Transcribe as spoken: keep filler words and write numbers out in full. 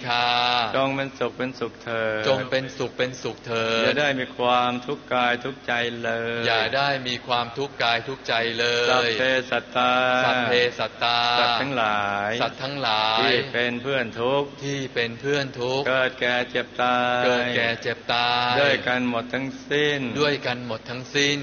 คาจงเป็นสุขเป็นสุขเถิดจงเป็นสุขเป็นสุขเถิดอย่าได้มีความทุกข์กายทุกข์ใจเลยอย่าได้มีความทุกข์กายทุกข์ใจเลยสัพเพสัตตาสัพเพสัตตาสัตว์ทั้งหลายสัตว์ทั้งหลายที่เป็นเพื่อนทุกข์ที่เป็นเพื่อนทุกข์เกิดแก่เจ็บตายเกิดแก่เจ็บตายด้วยกันหมดทั้งสิ้นด้วยกันหมดทั้งสิ้น